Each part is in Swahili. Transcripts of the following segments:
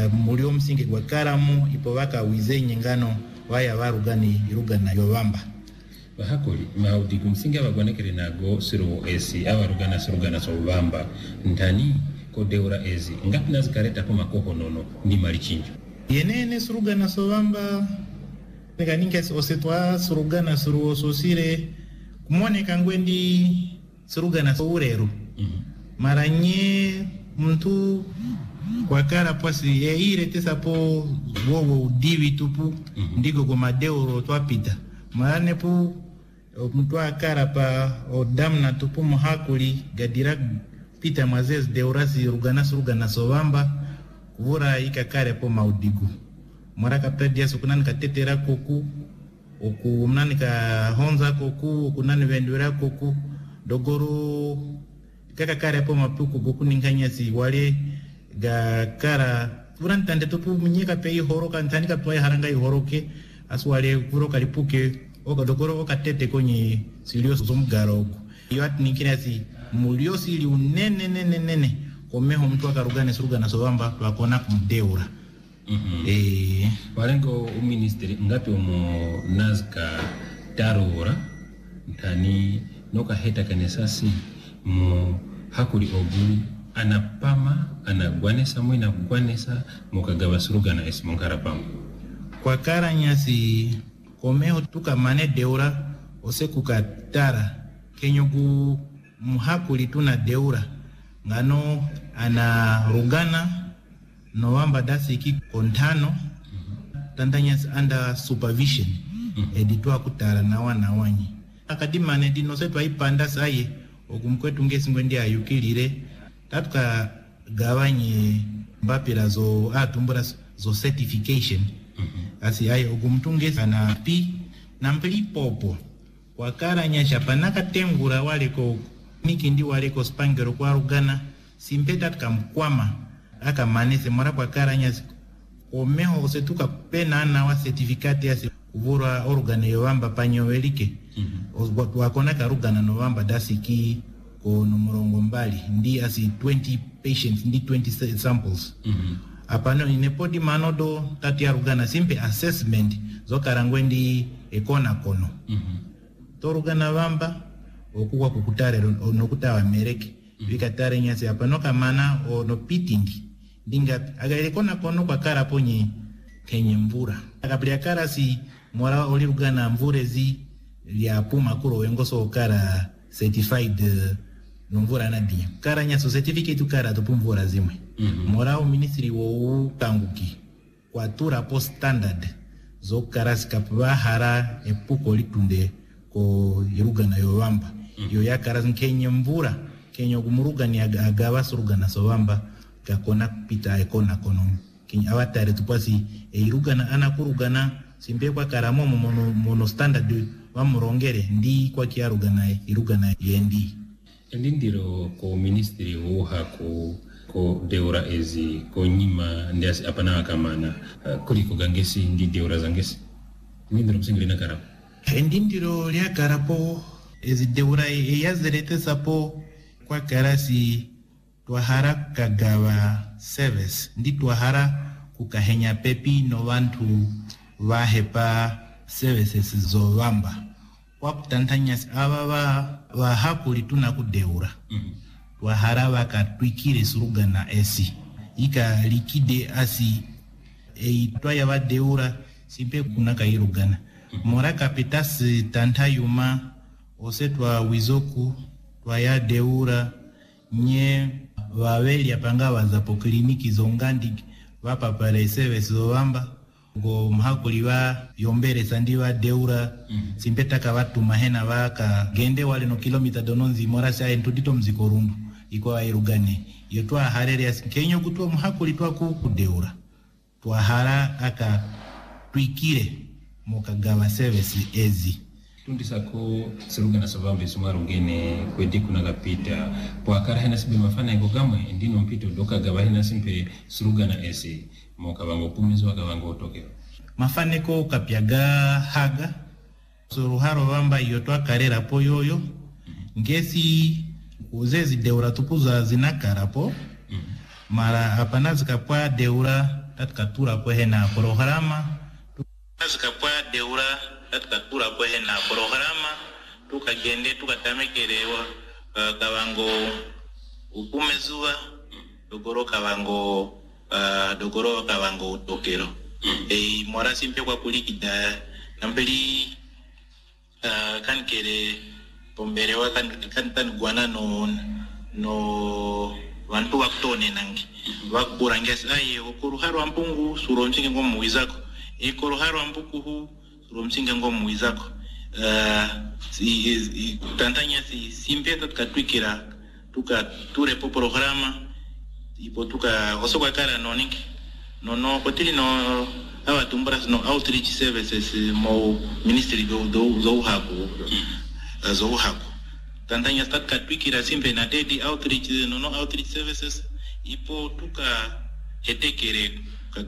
mulio msingi kwa karamu ipo waka wizenye ngano waya warugani irugana yobamba bahakoli maudi kumsinga bagwanekere nago siro esi abarugana surugana sobamba ntani ko deura ezi ngapi nazikareta ko makoho nono ni malichinjo yenene surugana sobamba nikaninga osetwa surugana suru sosire kumone kangwendi surugana sourero maranye mtu kwa kara pasi ire tesapo wowo divi tupu ndiko kwa deuro twapita marane pu mtu akara pa odamna tupu muhakuli gadira pita mazez deurasi rugana sobamba kuvura ikakare po maudigu maraka pedia sukunani katetera koku oku mnani ka honza koku okunani vendura koku dogoro kakakare po mapuku goku ninkanyasi wale ga kara urantande tupu mnyeka pe ihoroka ntanika toya haranga ihoroke aswale kuroka lipuke oka dogoro oka tete konye silioso zomugaro yot nikinasi mulio sili unene komeho mtu akarugane surugana sobamba twakona kumdeura walengo ministeri ngapi umo nazka darura ntani noka heta kanesasi mu hakuri ogu anapama anagwanesa mwina gwanesa mukagawa surugana esi munkarapama kwa karanyasi komeho tuka mane deura ose kukatara kenyogu muhakuli tuna deura ngano ana rugana November dasiki kontano tandanyas under supervision editwa kutara na wana wanyi akadima ne dinosetwa ipanda saye okumkwetu ngesi ngwendi ayukilire tatuka gawanye mbapira zo atumbura zo certification asi aye ogumtungesi ana pi na mpili popo kwa karanyasha panaka tengura waleko nikindi waleko spangero kwa rugana simpeta tukamkwama aka manese mara kwa karanyasi omeho osetuka pena na wa certificate yasi kuvura organe yowamba panyowelike wakona karugana novamba dasiki ko numurongo mbali ndi asi 20 patients ndi 20 samples apano inepodi manodo tati ya rugana simpe assessment zokarangwendi ekona kono torugana vamba okuwa kukutare nokutawa mereke vikatare nyasi apanoka mana ono pitingi dinga agarekona kono kwa kara ponye kenye mvura akaplia kara si mora olirugana mvurezi lya puma kuro wengoso kara certified mvura na dia kara nyaso certificate kara to mvura zimwe mora o ministry wo kanguki kwa tura post standard zo kara skapwa hara epuko litunde ko irugana yowamba yo yakara kenye mvura kenyo gumuruga ni agawa surugana sobamba kakona pita ekona kono kenya awatare tupasi irugana anakurugana simpe kwa karamo mono standard wa murongere ndi kwa kiarugana irugana yendi ndindiro ko ministry wo hako ko deura ezi ko nyima ndiasi apana akamana kuliko gangesi ndi deura zangesi ndindiro msingirina karapo ndindiro lya karapo ezi deura yazerete sapo kwa karasi twahara kagawa service ndi twahara kukahenya pepi no vantu vahepa services zovamba wakutantanyasi ava vahakuli tuna kudeura twahara vakatwikire surugana esi ika likide asi twaya vadeura simpe kunaka irugana mora kapitasi tantayuma osetwa wizoku twaya deura nye vaveli apanga vazapo kliniki zongandi vapapare service zovamba go mhakuli va yombere sandi va deura simpeta ka watu mahena vaka gende wale no kilomita dononzi morasi aye ntudito mziko rundu iko airugane yotwa harere kenyo kutwa mhakuli twa ku deura twa hara aka twikire mokagawa service ezi tundisako surugana sobambe sumarungene kwedi kuna kapita po akara hena sibe mafana ego gamwe ndino mpito doka gaba hena simpe surugana ese moka bango pumizo akabango otoke mafaneko kapyaga haga suruharo vamba yotwa karera po yoyo ngesi uzezi deura tupuza zinakara po mara apanazi kapwa deura tatkatura kwehe na programa tukazikapwa deura tatkatura kwehe na programa tukagende tukatamekelewa kawango upumezuwa dogoro kawango utokero mora simpe kwa kulikida nampeli kankere pomberewa kan guana no wantu waktone nangi wakuranges aye okuruharo ampungu suromsinge ngomu wizako ekoruharo ampuku suromsinge ngomu wizako tantanya simpe tukatwikira ture po programa ipo osoka kara noninki no kotili no awatumbura no outreach services mo ministry do haku tantanya tukatwikira simpe na dedi outreach no outreach services ipo hetekere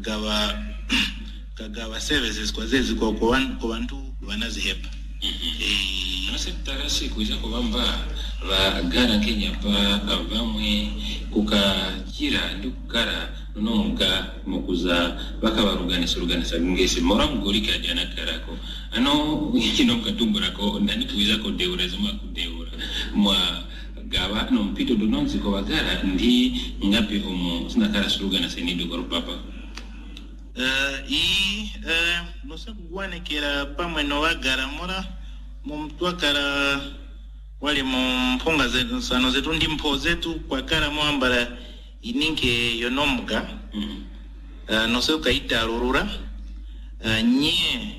kagawa services kwa zezi kwa wantu wanazihepa nasitara siku izako bamba bagara Kenya pa bamwe kukakira ndukara nomuga mukuza bakabaruganisa ngese mora mugorika jana karako ano kino mkatumburako ndani kuizako deura zima kudeura mwa gawa no mpito dononzi ko bagara ndi ngapi omo sinakara surugana senido gorpapa nosa kuwane kera pamwe no wagara mora mumtwakara wale mumponga zetu sano zetu ndi mpo zetu kwa kara mwambara ininke yonomuga nosa ukaita rurura nye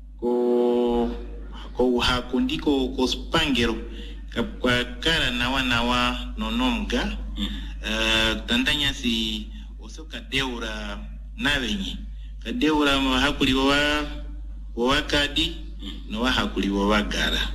ko uhakundiko ko spangero kwa kara nawa nonomuga tandanya si osoka deura nawenye kadeura mahakuli wa kadi no wahakuli wa gara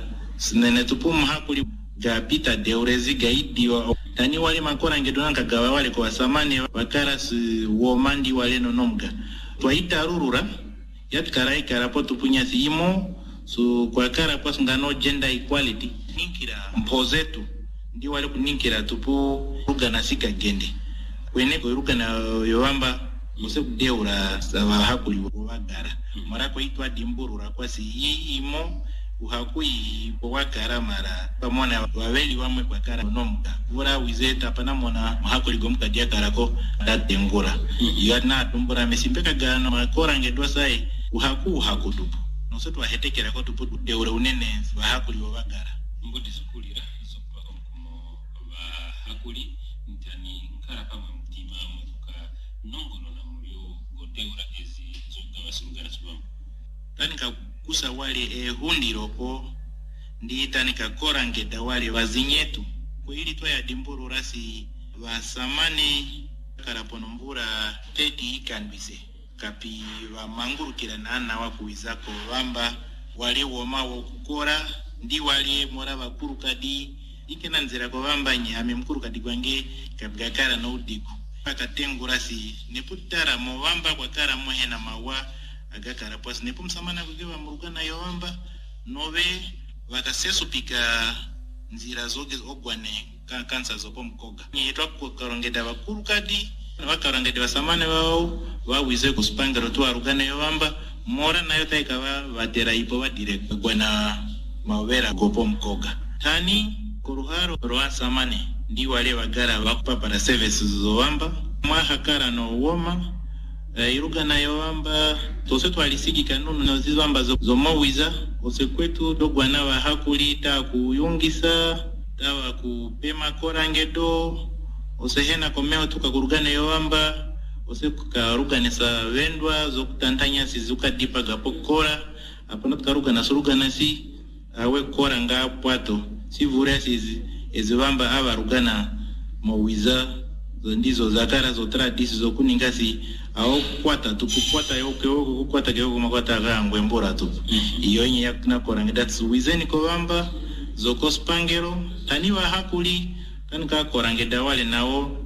sinene tupu mahakuli ga pita deurezi gaidi wa tani wale makora ngedona kagawa wale kwa samani wakara si womandi wale nonomga twaita rurura yatkara ikara potupunya si imo so kwa kara pas ngano gender equality ninkira mpozetu ndi wale kuninkira tupu ruga na sika gende kwene ko ruga na yowamba muse kudeura sawa hakuli wagara mara ko itwa dimburura kwa si imo uhakui wagara mara pamona waweli wamwe kwa kara nomuka ura wizeta pana mona hakuli gomka dia karako datengura yana tumbura mesimpeka gano makora ngedwa sai uhakutupu nosetu wahetekera ko tupu deura unene wa hakuli wagara mbodi sukulira sopa omkumo wa hakuli ntani nkara kama mtima mtuka nongono na mulio godeura ezi zoga wasurugana subamu tanika kusa wale hundiropo ndi tanika korangeda wale wazinyetu kwa hili toya dimburu rasi wa samani karaponombura tedi ikanbise kapi wa manguru kila nana wakuizako wamba wale woma wakukora ndi wale mora wakuru kadi ikena nzira kwa wamba nyame mkuru kadi kwange kabgakara na udiku akatengu rasi neputara mwamba kwa kara mohe na mawa agakara pas nepu msamana kugewa murugana yawamba nove wakasesu pika nzira zoge ogwane kansa zopo mkoga nyetwa kwa karongeda wakuru kadi wakarongeda wasamane wawize kuspangero tuwa rugana yawamba mora na yota ikawa watera ipo wa direct gwana mawera gopo mkoga tani kuruharo roa samane ndi wale wagara wakupapara services zowamba mwahakara no woma iruga na yowamba tose twalisigi kanunu na zizwamba zomowiza ose kwetu dogwana wa hakuli ta kuyungisa tawa kupema korangedo ose hena komeo tukakurugana yowamba ose kukaruganisa wendwa zokutantanya sizuka dipa gapokora apana tukarugana surugana si awe kora nga pwato si vure sizi eziwamba abarugana mowiza ndizo zakara zo tradisi zo kuningasi au kwata tukukwata yoke kukwata kyo makwata gangwe mbora tu iyo nyi yakuna korangeda wizeni ko wamba zo kospangero taniwa hakuli kanika korangeda wale nao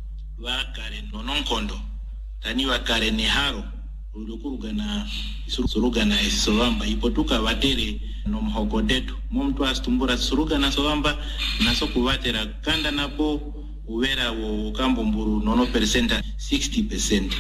wakare nononkondo taniwa kare ne haro urukurugana surugana esowamba ipotuka watere no mhogodetu mumtu astumbura surugana sowamba naso kuvatera kanda napo uwera wo kambumburu 60%